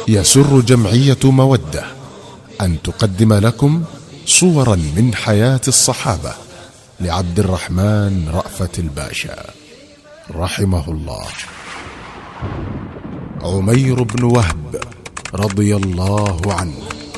يسر جمعية مودة أن تقدم لكم صورا من حياة الصحابة لعبد الرحمن رأفت الباشا رحمه الله. عمير بن وهب رضي الله عنه.